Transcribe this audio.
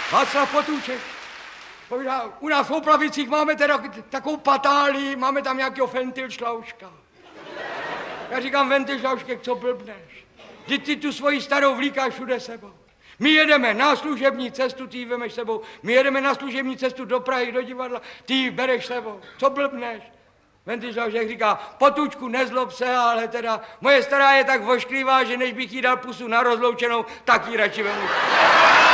Václav Potůček. Povídá, u nás v Oplavicích máme teda takovou patálii, máme tam nějakého Ventilšlauška. Já říkám, Ventilšlaušek, co blbneš? Ty tu svoji starou vlíkáš všude sebou. My jedeme na služební cestu, ty ji vemeš sebou. My jedeme na služební cestu do Prahy, do divadla, ty ji bereš sebou. Co blbneš? Ventilšlaušek říká, Potůčku, nezlob se, ale teda moje stará je tak vošklivá, že než bych jí dal pusu na rozloučenou, tak ji radši vemu.